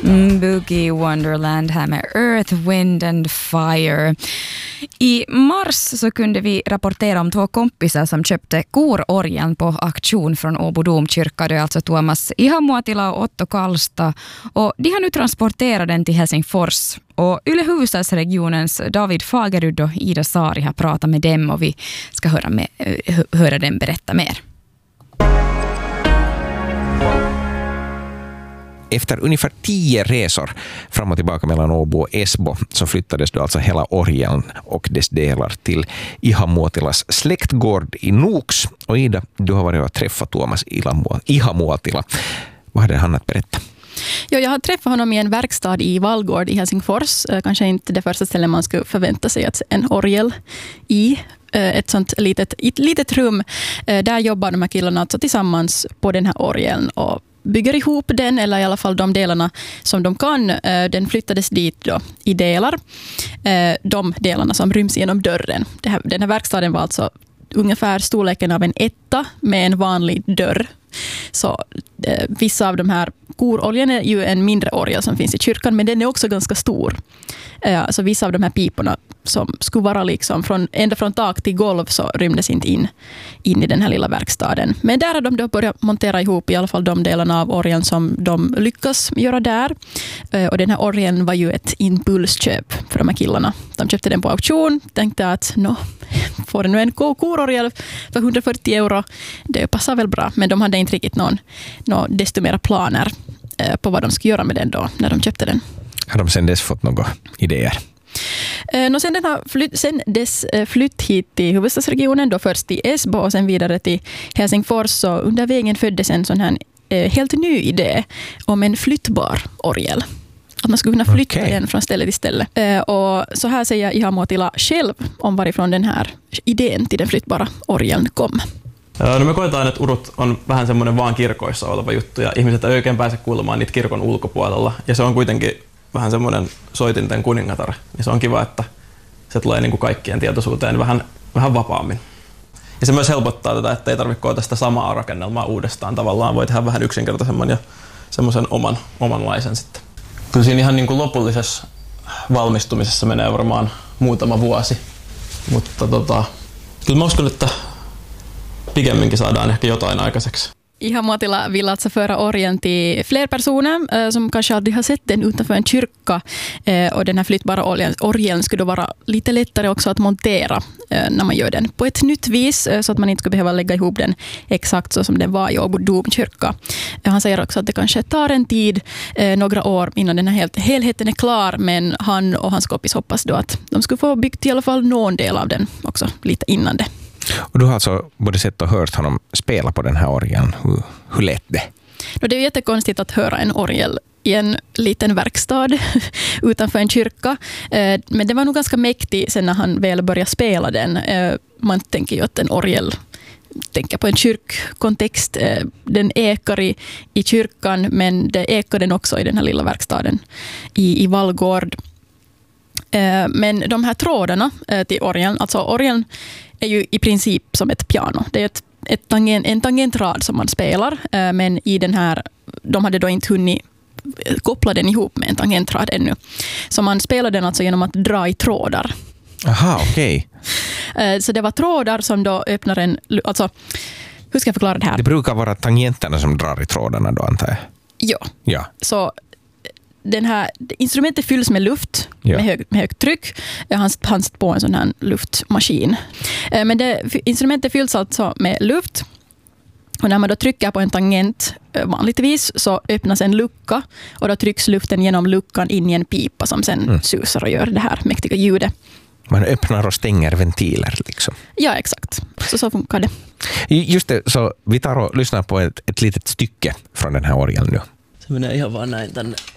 Boogie Wonderland här med Earth, Wind and Fire. I mars så kunde vi rapportera om 2 kompisar som köpte kororgeln på auktion från Åbo domkyrka. Det är alltså Tuomas Ihamuotila och Otto Kallsta. Och de har nu transporterat den till Helsingfors. Och Yle Huvudstadsregionens David Fagerud och Ida Sari har pratat med dem och vi ska höra dem berätta mer. Efter ungefär 10 resor fram och tillbaka mellan Åbo och Esbo så flyttades då alltså hela orgeln och dess delar till Ihamuotilas släktgård i Noks. Och Ida, du har varit och träffat Tuomas Ihamuotila. Vad hade han att berätta? Ja, jag har träffat honom i en verkstad i Vallgård i Helsingfors. Kanske inte det första stället man skulle förvänta sig att en orgel i. Ett sånt litet rum. Där jobbar de här killarna alltså tillsammans på den här orgeln och bygger ihop den, eller i alla fall de delarna som de kan. Den flyttades dit då i delar. De delarna som ryms genom dörren. Den här verkstaden var alltså ungefär storleken av en etta med en vanlig dörr. Så vissa av de här kororgeln är ju en mindre orgel som finns i kyrkan, men den är också ganska stor. Så vissa av de här piporna som skulle vara liksom ända från tak till golv så rymdes inte in i den här lilla verkstaden. Men där har de då börjat montera ihop i alla fall de delarna av orgeln som de lyckas göra där. Och den här orgeln var ju ett impulsköp för de här killarna. De köpte den på auktion, tänkte att får det nu en kororgel för 140 euro, det passar väl bra. Men de hade inte riktigt någon desto mera planer på vad de skulle göra med den då när de köpte den. Har de sedan dess fått några idéer? Sen dess flytt hit till huvudstadsregionen, då först till Esbo och sen vidare till Helsingfors, så under vägen föddes en sån här helt ny idé om en flyttbar orgel. Att man skulle kunna flytta den från ställe till ställe. Och så här säger Ihamuotila själv om varifrån den här idén till den flyttbara orgeln kom. No me koetaan, että urut on vähän semmoinen vaan kirkoissa oleva juttu ja ihmiset ei oikein pääse kuulemaan niitä kirkon ulkopuolella. Ja se on kuitenkin vähän semmoinen soitinten kuningatar. Ja se on kiva, että se tulee niin kuin kaikkien tietoisuuteen vähän vapaammin. Ja se myös helpottaa tätä, että ei tarvitse koota sitä samaa rakennelmaa uudestaan. Tavallaan voi tehdä vähän yksinkertaisemman ja semmoisen omanlaisen sitten. Kyllä siinä ihan niin kuin lopullisessa valmistumisessa menee varmaan muutama vuosi. Mutta kyllä mä uskon, että pikemminkin saadaan ehkä jotain aikaiseksi. Ihamuotila vill alltså föra orgeln till fler personer som kanske aldrig har sett den utanför en kyrka. Och den här flyttbara orgeln skulle då vara lite lättare också att montera när man gör den på ett nytt vis, så att man inte skulle behöva lägga ihop den exakt så som den var i Åbo domkyrka. Han säger också att det kanske tar en tid, några år innan den här helheten är klar, men han och hans kompis hoppas då att de skulle få byggt i alla fall någon del av den också lite innan det. Och du har alltså både sett och hört honom spela på den här orgeln. Hur lät det? Det är ju jättekonstigt att höra en orgel i en liten verkstad utanför en kyrka. Men det var nog ganska mäktigt sen när han väl började spela den. Man tänker ju att en orgel tänker på en kyrkkontext. Den ekar i kyrkan, men det ekar den också i den här lilla verkstaden i Vallgård. Men de här trådarna till orgeln, alltså orgeln är ju i princip som ett piano. Det är en tangentrad som man spelar, men i den här, de hade då inte hunnit koppla den ihop med en tangentrad ännu. Så man spelar den alltså genom att dra i trådar. Aha, okej. Så det var trådar som då öppnar en... Alltså, hur ska jag förklara det här? Det brukar vara tangenterna som drar i trådarna då, antar jag. Ja. Så instrumentet fylls med luft, med högt tryck. Han sätter på en sån här luftmaskin. Men instrumentet fylls alltså med luft. Och när man då trycker på en tangent vanligtvis så öppnas en lucka och då trycks luften genom luckan in i en pipa som sen susar och gör det här mäktiga ljudet. Man öppnar och stänger ventiler liksom. Ja, exakt. Så funkar det. Just det, så vi tar och lyssnar på ett litet stycke från den här orgeln nu. Se menee ihan vaan näin tänne